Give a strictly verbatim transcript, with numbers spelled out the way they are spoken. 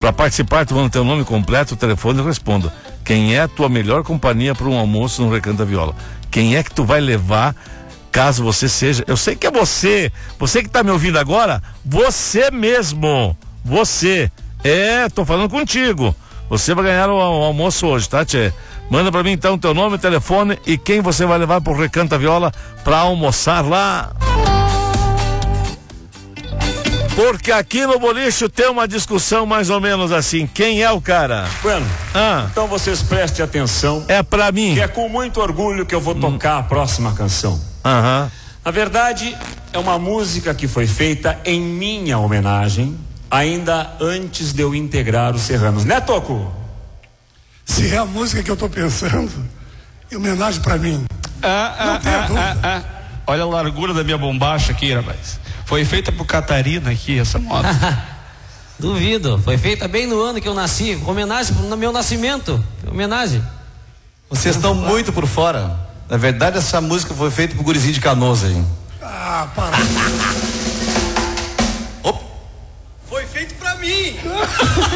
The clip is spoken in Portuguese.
Para participar, tu manda teu nome completo, o telefone e responda. Quem é a tua melhor companhia para um almoço no Recanto da Viola? Quem é que tu vai levar, caso você seja... Eu sei que é você, você que tá me ouvindo agora, você mesmo, você. É, tô falando contigo. Você vai ganhar o, o almoço hoje, tá, tchê? Manda pra mim então teu nome, telefone e quem você vai levar pro Recanto da Viola pra almoçar lá. Porque aqui no boliche tem uma discussão mais ou menos assim, quem é o cara? Bueno, ah. então vocês prestem atenção. É pra mim. Que é com muito orgulho que eu vou tocar hum. a próxima canção. Aham. Na verdade, é uma música que foi feita em minha homenagem, ainda antes de eu integrar os Serranos. Né, Toco? Se é a música que eu tô pensando, em homenagem pra mim. Ah, ah, não tenho ah, dúvida. Ah, ah. Olha a largura da minha bombacha aqui, rapaz. Foi feita por Catarina aqui, essa moto. Duvido. Foi feita bem no ano que eu nasci. Homenagem no meu nascimento. Homenagem. Vocês estão muito por fora. Na verdade, essa música foi feita por gurizinho de Canoas aí. Ah, para. Opa. Foi feito pra mim.